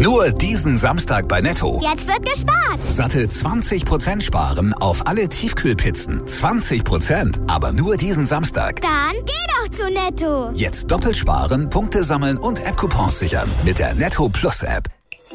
Nur diesen Samstag bei Netto. Jetzt wird gespart. Satte 20% sparen auf alle Tiefkühlpizzen. 20%, aber nur diesen Samstag. Dann geh doch zu Netto. Jetzt doppelt sparen, Punkte sammeln und App-Coupons sichern mit der Netto Plus App.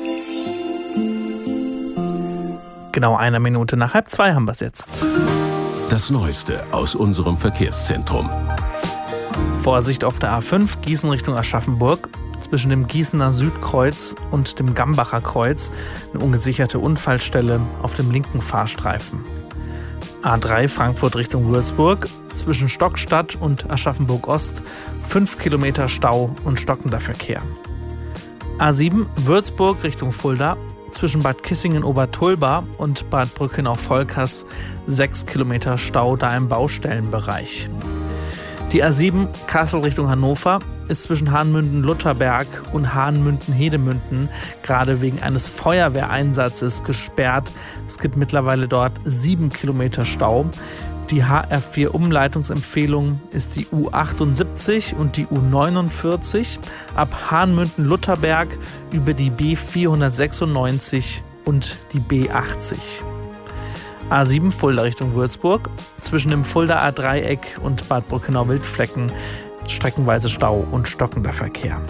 Genau 1 Minute nach 1:30 haben wir es jetzt. Das Neueste aus unserem Verkehrszentrum. Vorsicht auf der A5 Gießen Richtung Aschaffenburg. Zwischen dem Gießener Südkreuz und dem Gambacher Kreuz eine ungesicherte Unfallstelle auf dem linken Fahrstreifen. A3 Frankfurt Richtung Würzburg. Zwischen Stockstadt und Aschaffenburg-Ost 5 Kilometer Stau und stockender Verkehr. A7 Würzburg Richtung Fulda. Zwischen Bad Kissingen-Obertulba und Bad Brückenau-Volkers 6 Kilometer Stau da im Baustellenbereich. Die A7 Kassel Richtung Hannover ist zwischen Hahnmünden-Lutherberg und Hahnmünden-Hedemünden gerade wegen eines Feuerwehreinsatzes gesperrt. Es gibt mittlerweile dort 7 Kilometer Stau. Die HR4-Umleitungsempfehlung ist die U78 und die U49 ab Hahnmünden-Lutherberg über die B496 und die B80. A7 Fulda Richtung Würzburg. Zwischen dem Fuldaer Dreieck und Bad Brückenau-Wildflecken streckenweise Stau und stockender Verkehr.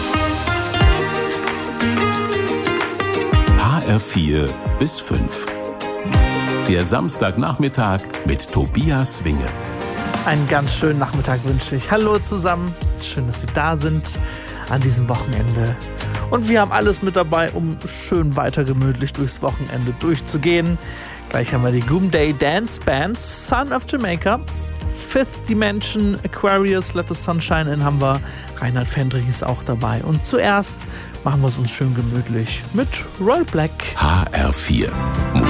HR4 bis 5. Der Samstagnachmittag mit Tobias Winge. Einen ganz schönen Nachmittag wünsche ich. Hallo zusammen, schön, dass Sie da sind an diesem Wochenende. Und wir haben alles mit dabei, um schön weiter gemütlich durchs Wochenende durchzugehen. Gleich haben wir die Goomday Dance Band, Son of Jamaica. Fifth Dimension, Aquarius, Let the Sunshine In haben wir. Reinhard Fendrich ist auch dabei. Und zuerst machen wir es uns schön gemütlich mit Roy Black. HR4 Musik.